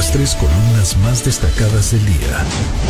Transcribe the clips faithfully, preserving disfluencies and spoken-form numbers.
Las tres columnas más destacadas del día.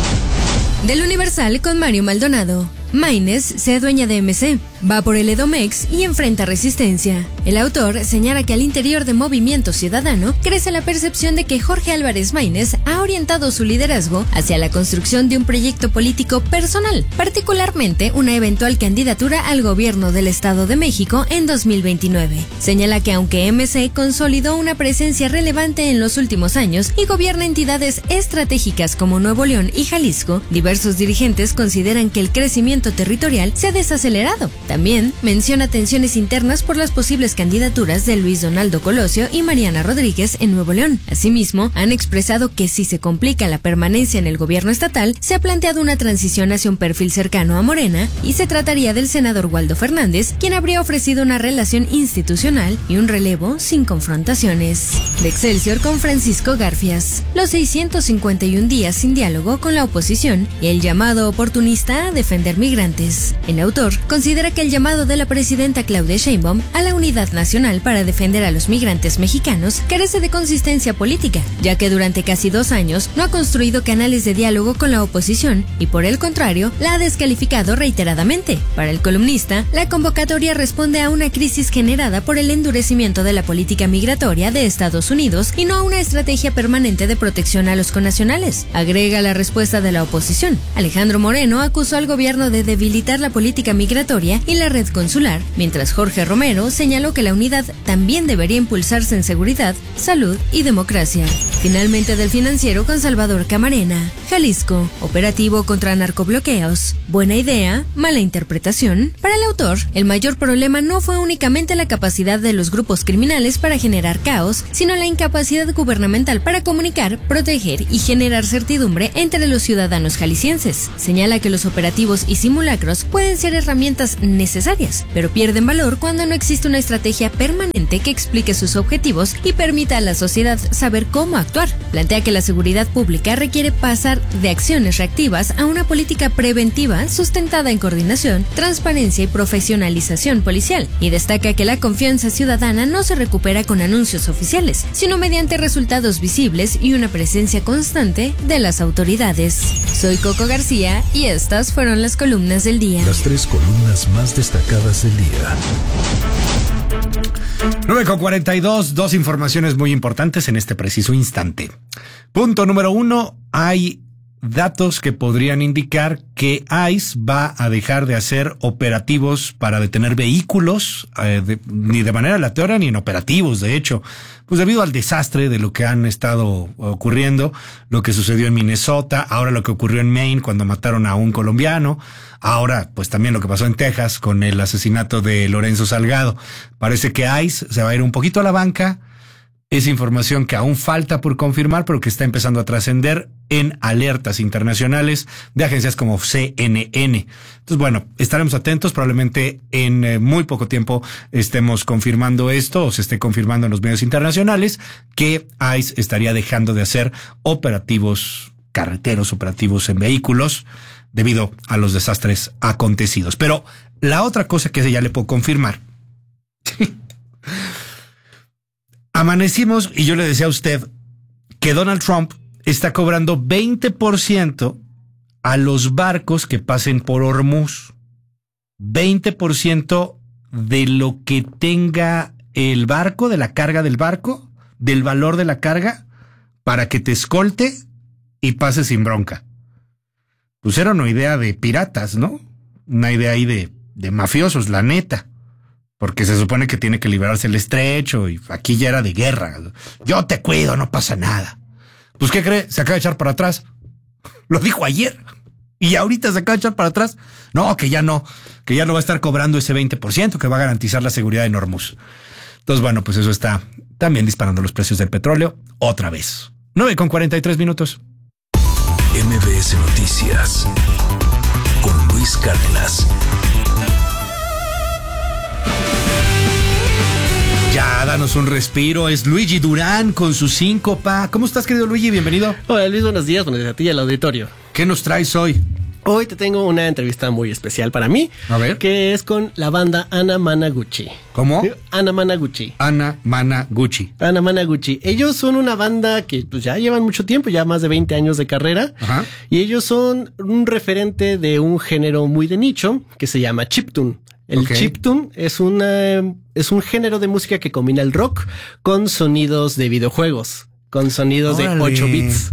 Del Universal con Mario Maldonado. Maynes se adueña de M C, va por el Edomex y enfrenta resistencia. El autor señala que al interior de Movimiento Ciudadano crece la percepción de que Jorge Álvarez Maynes ha orientado su liderazgo hacia la construcción de un proyecto político personal, particularmente una eventual candidatura al gobierno del Estado de México en dos mil veintinueve. Señala que aunque M C consolidó una presencia relevante en los últimos años y gobierna entidades estratégicas como Nuevo León y Jalisco, diversos dirigentes consideran que el crecimiento territorial se ha desacelerado. También menciona tensiones internas por las posibles candidaturas de Luis Donaldo Colosio y Mariana Rodríguez en Nuevo León. Asimismo, han expresado que si se complica la permanencia en el gobierno estatal, se ha planteado una transición hacia un perfil cercano a Morena y se trataría del senador Waldo Fernández, quien habría ofrecido una relación institucional y un relevo sin confrontaciones. De Excelsior con Francisco Garfias. Los seiscientos cincuenta y un días sin diálogo con la oposición y el llamado oportunista a defender migrantes. El autor considera que el llamado de la presidenta Claudia Sheinbaum a la unidad nacional para defender a los migrantes mexicanos carece de consistencia política, ya que durante casi dos años no ha construido canales de diálogo con la oposición y por el contrario la ha descalificado reiteradamente. Para el columnista, la convocatoria responde a una crisis generada por el endurecimiento de la política migratoria de Estados Unidos y no a una estrategia permanente de protección a los connacionales. Agrega la respuesta de la oposición. Alejandro Moreno acusó al gobierno de debilitar la política migratoria y la red consular, mientras Jorge Romero señaló que la unidad también debería impulsarse en seguridad, salud y democracia. Finalmente del Financiero con Salvador Camarena. Jalisco, operativo contra narcobloqueos. Buena idea, mala interpretación. Para el autor, el mayor problema no fue únicamente la capacidad de los grupos criminales para generar caos, sino la incapacidad gubernamental para comunicar, proteger y generar certidumbre entre los ciudadanos jaliscienses. Señala que los operativos y simulacros pueden ser herramientas necesarias, pero pierden valor cuando no existe una estrategia permanente que explique sus objetivos y permita a la sociedad saber cómo actuar. Plantea que la seguridad pública requiere pasar de acciones reactivas a una política preventiva sustentada en coordinación, transparencia y profesionalización policial, y destaca que la confianza ciudadana no se recupera con anuncios oficiales, sino mediante resultados visibles y una presencia constante de las autoridades. Soy Coco García y estas fueron las columnas del día. Las tres columnas más destacadas del día. nueve con cuarenta y dos, dos informaciones muy importantes en este preciso instante. Punto número uno, hay datos que podrían indicar que ICE va a dejar de hacer operativos para detener vehículos, eh, de, ni de manera aleatoria ni en operativos, de hecho, pues debido al desastre de lo que han estado ocurriendo, lo que sucedió en Minnesota, ahora lo que ocurrió en Maine cuando mataron a un colombiano, ahora pues también lo que pasó en Texas con el asesinato de Lorenzo Salgado. Parece que ICE se va a ir un poquito a la banca. Es información que aún falta por confirmar, pero que está empezando a trascender en alertas internacionales de agencias como C N N. Entonces, bueno, estaremos atentos. Probablemente en eh, muy poco tiempo estemos confirmando esto, o se esté confirmando en los medios internacionales, que ICE estaría dejando de hacer operativos carreteros, operativos en vehículos, debido a los desastres acontecidos. Pero la otra cosa que ya le puedo confirmar... Amanecimos y yo le decía a usted que Donald Trump está cobrando veinte por ciento a los barcos que pasen por Hormuz. veinte por ciento de lo que tenga el barco, de la carga del barco, del valor de la carga, para que te escolte y pase sin bronca. Pues era una idea de piratas, ¿no? Una idea ahí de, de mafiosos, la neta. Porque se supone que tiene que liberarse el estrecho y aquí ya era de guerra. Yo te cuido, no pasa nada. Pues, ¿qué cree? Se acaba de echar para atrás. Lo dijo ayer. Y ahorita se acaba de echar para atrás. No, que ya no. Que ya no va a estar cobrando ese veinte por ciento que va a garantizar la seguridad en Hormuz. Entonces, bueno, pues eso está también disparando los precios del petróleo otra vez. nueve con cuarenta y tres minutos. M B S Noticias con Luis Cárdenas. Ya, danos un respiro. Es Luigi Durán con su síncopa. ¿Cómo estás, querido Luigi? Bienvenido. Hola, Luis, buenos días. Buenos días a ti y al auditorio. ¿Qué nos traes hoy? Hoy te tengo una entrevista muy especial para mí. A ver. Que es con la banda Anna Managuchi. ¿Cómo? Anna Managuchi. Anna Managuchi. Anna Managuchi. Ellos son una banda que pues ya llevan mucho tiempo, ya más de veinte años de carrera. Ajá. Y ellos son un referente de un género muy de nicho que se llama chiptune. El Okay. chiptune es una es un género de música que combina el rock con sonidos de videojuegos, con sonidos Órale. de ocho bits.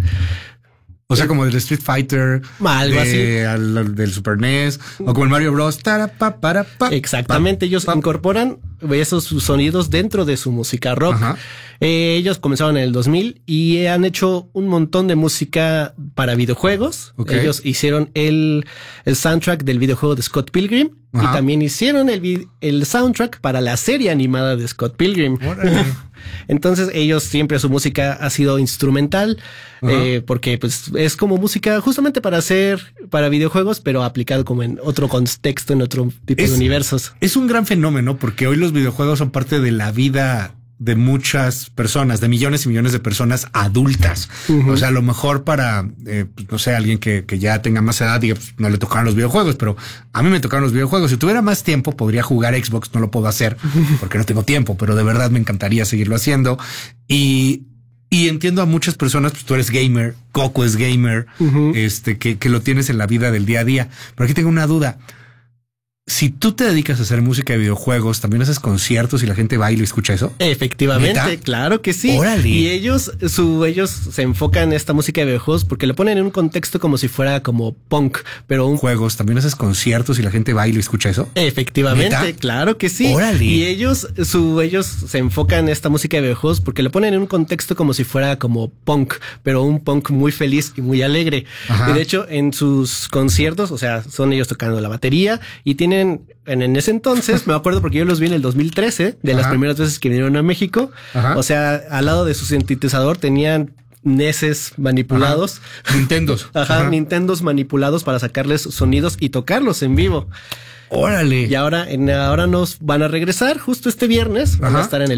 O sea, como del Street Fighter, Algo de, así. al- del Super N E S, o como el Mario Bros. Tarapa, para, pa, Exactamente, pa, ellos pa. incorporan esos sonidos dentro de su música rock. Ajá. Eh, ellos comenzaron en el dos mil y han hecho un montón de música para videojuegos. Ok. Ellos hicieron el, el soundtrack del videojuego de Scott Pilgrim. Ajá. Y también hicieron el, vi- el soundtrack para la serie animada de Scott Pilgrim. Órale. Entonces ellos siempre su música ha sido instrumental, Ajá. eh, porque pues es como música justamente para hacer para videojuegos, pero aplicado como en otro contexto, en otro tipo Es- de universos. Es un gran fenómeno porque hoy los videojuegos son parte de la vida de muchas personas, de millones y millones de personas adultas. Ujú. O sea, a lo mejor para, eh, pues, no sé, alguien que, que ya tenga más edad, diga, pues, no le tocaron los videojuegos, pero a mí me tocaron los videojuegos. Si tuviera más tiempo, podría jugar Xbox, no lo puedo hacer porque no tengo tiempo, pero de verdad me encantaría seguirlo haciendo. Y, y entiendo a muchas personas, pues tú eres gamer, Coco es gamer, Ujú. este, que, que lo tienes en la vida del día a día. Pero aquí tengo una duda. Si tú te dedicas a hacer música de videojuegos, ¿también haces conciertos y la gente baila y escucha eso? Efectivamente, ¿Neta? claro que sí. Órale. Y ellos, su, ellos se enfocan en esta música de videojuegos porque le ponen en un contexto como si fuera como punk, pero un Juegos, ¿también haces conciertos y la gente baila y escucha eso? Efectivamente, ¿Neta? claro que sí. Órale. Y ellos, su, ellos se enfocan en esta música de videojuegos porque le ponen en un contexto como si fuera como punk, pero un punk muy feliz y muy alegre. Ajá. Y de hecho, en sus conciertos, o sea, son ellos tocando la batería y tienen, en, en ese entonces, me acuerdo porque yo los vi en el dos mil trece, de las Ajá. primeras veces que vinieron a México. Ajá. O sea, al lado de su sintetizador tenían neses manipulados. Ajá. Nintendos. Ajá, Ajá. Nintendos manipulados para sacarles sonidos y tocarlos en vivo. Órale. Y ahora, en, ahora nos van a regresar justo este viernes. Van Ajá. a estar en el